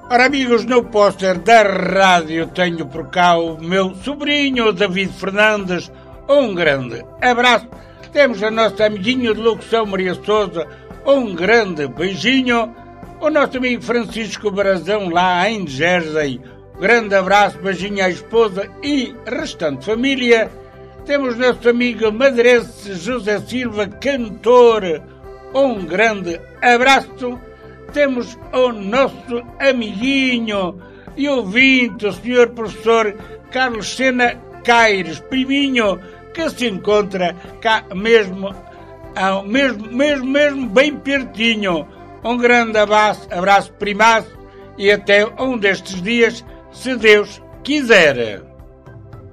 Ora, amigos, no póster da rádio tenho por cá o meu sobrinho David Fernandes. Um grande abraço. Temos a nossa amiguinha de locução Maria Souza. Um grande beijinho. O nosso amigo Francisco Brazão lá em Jersey. Grande abraço, beijinho à esposa e restante família. Temos nosso amigo madeirense José Silva, cantor. Um grande abraço. Temos o nosso amiguinho e ouvinte, o senhor professor Carlos Sena Caires, priminho, que se encontra cá mesmo bem pertinho. Um grande abraço primaço e até um destes dias, se Deus quiser.